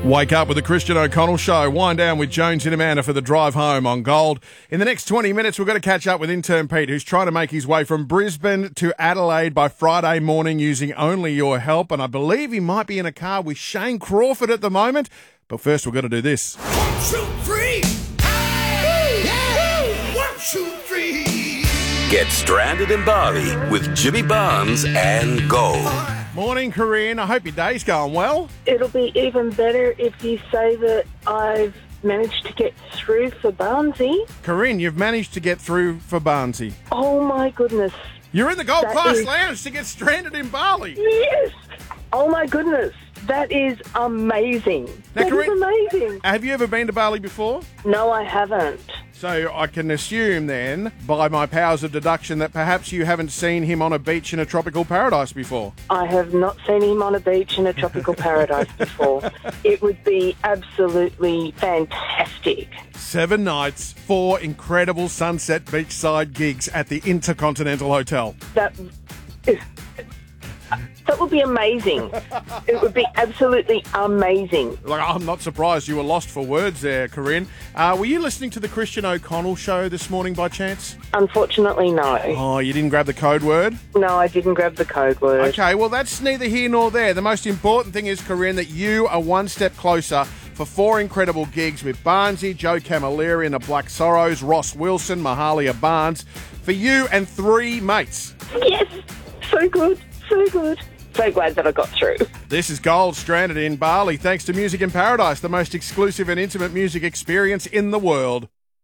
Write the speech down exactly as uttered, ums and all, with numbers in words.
Wake up with the Christian O'Connell Show. Wind down with Jones and Amanda for the drive home on Gold. In the next twenty minutes, we're going to catch up with intern Pete, who's trying to make his way from Brisbane to Adelaide by Friday morning using only your help. And I believe he might be in a car with Shane Crawford at the moment. But first, we've got to do this. One, two, three. Hey! Yeah! One, two, three. Get stranded in Bali with Jimmy Barnes and Gold. Morning, Corinne. I hope your day's going well. It'll be even better if you say that I've managed to get through for Barnsley. Corinne, you've managed to get through for Barnsley. Oh, my goodness. You're in the Gold That Class is- Lounge to get stranded in Bali. Yes! Oh, my goodness. That is amazing. Now, That is Corinne- amazing. Have you ever been to Bali before? No, I haven't. So I can assume then, by my powers of deduction, that perhaps you haven't seen him on a beach in a tropical paradise before. I have not seen him on a beach in a tropical paradise before. It would be absolutely fantastic. Seven nights, four incredible sunset beachside gigs at the Intercontinental Hotel. That that would be amazing. It would be absolutely amazing. Like, I'm not surprised you were lost for words there, Corinne. Uh, were you listening to the Christian O'Connell Show this morning by chance? Unfortunately, no. Oh, you didn't grab the code word? No, I didn't grab the code word. Okay, well, that's neither here nor there. The most important thing is, Corinne, that you are one step closer for four incredible gigs with Barnesy, Joe Camilleri and the Black Sorrows, Ross Wilson, Mahalia Barnes, for you and three mates. Yes! So good, so good. So glad that I got through. This is Gold, stranded in Bali, thanks to Music in Paradise, the most exclusive and intimate music experience in the world.